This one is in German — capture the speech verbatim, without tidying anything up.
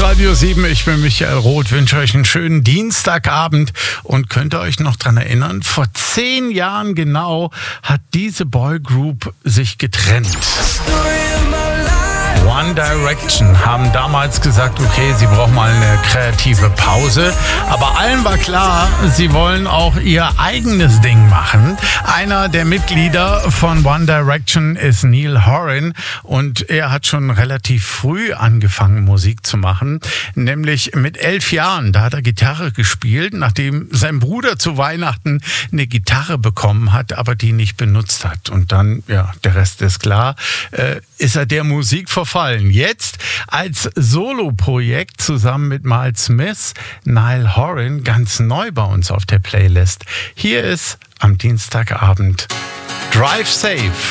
Radio sieben, ich bin Michael Roth, wünsche euch einen schönen Dienstagabend und könnt ihr euch noch dran erinnern, vor zehn Jahren genau hat diese Boygroup sich getrennt. One Direction haben damals gesagt, okay, sie brauchen mal eine kreative Pause, aber allen war klar, sie wollen auch ihr eigenes Ding machen. Einer der Mitglieder von One Direction ist Niall Horan und er hat schon relativ früh angefangen, Musik zu machen, nämlich mit elf Jahren. Da hat er Gitarre gespielt, nachdem sein Bruder zu Weihnachten eine Gitarre bekommen hat, aber die nicht benutzt hat. Und dann, ja, der Rest ist klar, äh, ist er der Musik verfallen. Jetzt als Solo-Projekt zusammen mit Miles Smith, Niall Horan, ganz neu bei uns auf der Playlist. Hier ist am Dienstagabend Drive Safe.